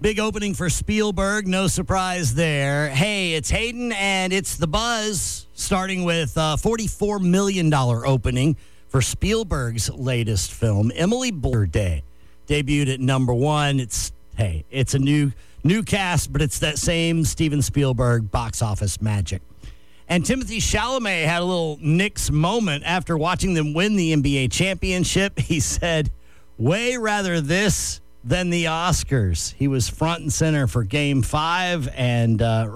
Big opening for Spielberg. No surprise there. Hey, it's Hayden, and it's The Buzz, starting with a $44 million opening for Spielberg's latest film, Emily Blunt Day. Debuted at number one. It's a new cast, but it's that same Steven Spielberg box office magic. And Timothée Chalamet had a little Knicks moment after watching them win the NBA championship. He said, way rather this than the Oscars. He was front and center for Game 5 and